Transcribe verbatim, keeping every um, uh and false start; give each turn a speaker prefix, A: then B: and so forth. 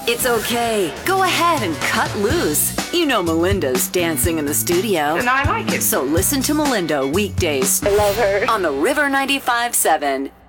A: It's okay. Go ahead and cut loose. You know Melinda's dancing in the studio.
B: And I like it.
A: So listen to Melinda weekdays.
C: I love her.
A: On the River ninety-five seven.